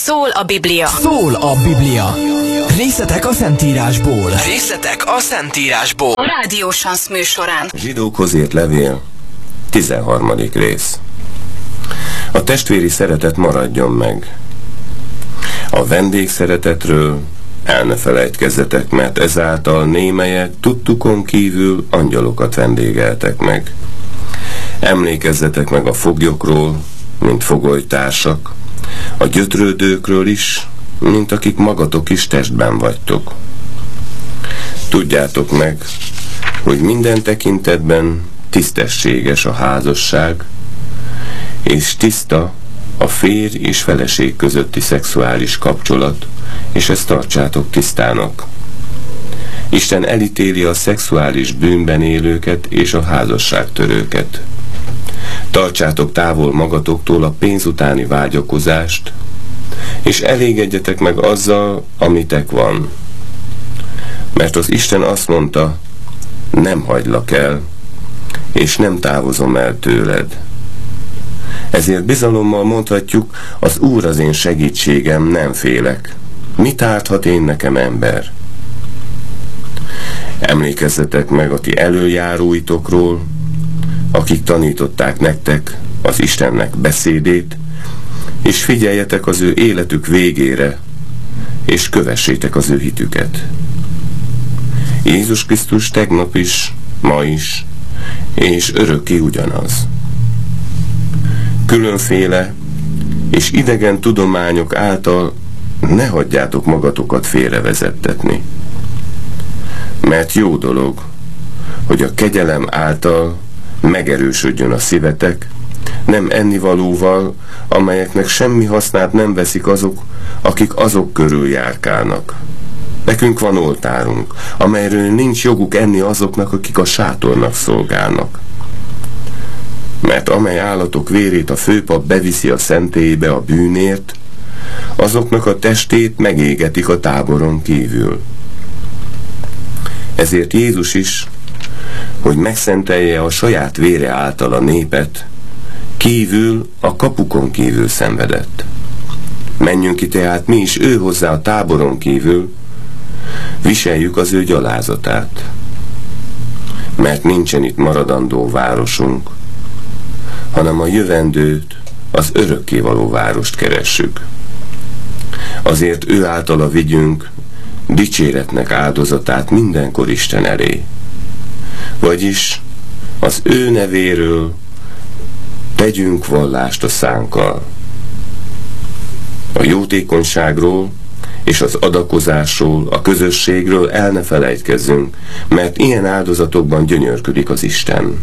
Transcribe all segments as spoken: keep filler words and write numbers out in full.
Szól a Biblia. Szól a Biblia. Részletek a Szentírásból. Részletek a Szentírásból. A Rádió Sansz műsorán. Zsidókhoz írt levél, tizenharmadik rész. A testvéri szeretet maradjon meg. A vendégszeretetről el ne felejtkezzetek, mert ezáltal némelyek tudtukon kívül angyalokat vendégeltek meg. Emlékezzetek meg a foglyokról, mint fogolytársak, a gyötrődőkről is, mint akik magatok is testben vagytok. Tudjátok meg, hogy minden tekintetben tisztességes a házasság, és tiszta a férj és feleség közötti szexuális kapcsolat, és ezt tartsátok tisztának. Isten elítéli a szexuális bűnben élőket és a házasságtörőket. Tartsátok távol magatoktól a pénz utáni vágyakozást, és elégedjetek meg azzal, amitek van. Mert az Isten azt mondta, nem hagylak el, és nem távozom el tőled. Ezért bizalommal mondhatjuk, az Úr az én segítségem, nem félek. Mit árthat én nekem ember? Emlékezzetek meg a ti előjáróitokról, akik tanították nektek az Istennek beszédét, és figyeljetek az ő életük végére, és kövessétek az ő hitüket. Jézus Krisztus tegnap is, ma is, és örökké ugyanaz. Különféle és idegen tudományok által ne hagyjátok magatokat félrevezettetni. Mert jó dolog, hogy a kegyelem által megerősödjön a szívetek, nem ennivalóval, amelyeknek semmi hasznát nem veszik azok, akik azok körül járkálnak. Nekünk van oltárunk, amelyről nincs joguk enni azoknak, akik a sátornak szolgálnak. Mert amely állatok vérét a főpap beviszi a szentélybe a bűnért, azoknak a testét megégetik a táboron kívül. Ezért Jézus is, hogy megszentelje a saját vére által a népet, kívül, a kapukon kívül szenvedett. Menjünk ki tehát mi is ő hozzá a táboron kívül, viseljük az ő gyalázatát. Mert nincsen itt maradandó városunk, hanem a jövendőt, az örökkévaló várost keressük. Azért ő általa vigyünk dicséretnek áldozatát mindenkor Isten elé. Vagyis az ő nevéről tegyünk vallást a szánkkal. A jótékonyságról és az adakozásról, a közösségről el ne felejtkezzünk, mert ilyen áldozatokban gyönyörködik az Isten.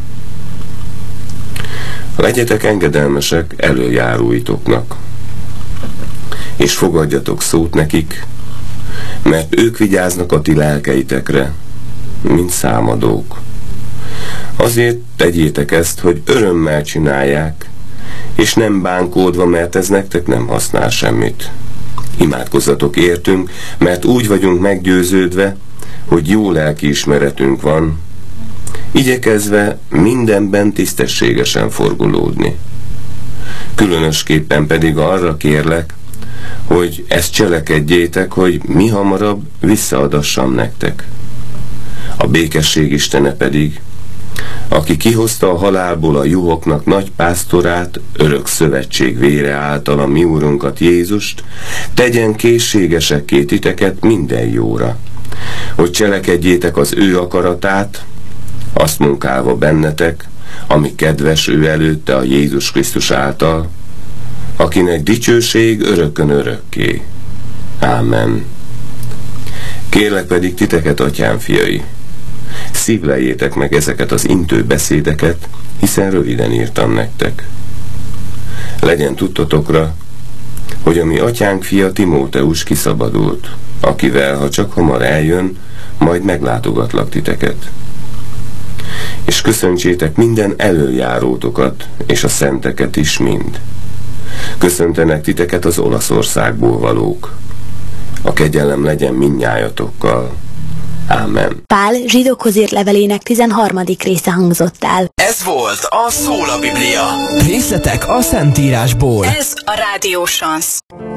Legyetek engedelmesek előjáróitoknak, és fogadjatok szót nekik, mert ők vigyáznak a ti lelkeitekre, mint számadók. Azért tegyétek ezt, hogy örömmel csinálják, és nem bánkódva, mert ez nektek nem használ semmit. Imádkozzatok értünk, mert úgy vagyunk meggyőződve, hogy jó lelkiismeretünk van, igyekezve mindenben tisztességesen forgolódni. Különösképpen pedig arra kérlek, hogy ezt cselekedjétek, hogy mi hamarabb visszaadassam nektek. A békesség Istene pedig, aki kihozta a halálból a juhoknak nagy pásztorát, örök szövetség vére által a mi Úrunkat Jézust, tegyen készségesekké titeket minden jóra, hogy cselekedjétek az ő akaratát, azt munkálva bennetek, ami kedves ő előtte a Jézus Krisztus által, akinek dicsőség örökön örökké. Ámen. Kérlek pedig titeket, atyám fiai, szívleljétek meg ezeket az intő beszédeket, hiszen röviden írtam nektek. Legyen tudtotokra, hogy a mi atyánk fia Timóteus kiszabadult, akivel, ha csak hamar eljön, majd meglátogatlak titeket. És köszöntsétek minden előjárótokat, és a szenteket is mind. Köszöntenek titeket az Olaszországból valók. A kegyelem legyen mindnyájatokkal. Ámen. Pál zsidókhoz írt levelének tizenharmadik része hangzott el. Ez volt a Szól a Biblia. Részletek a Szentírásból. Ez a Rádió Sansz.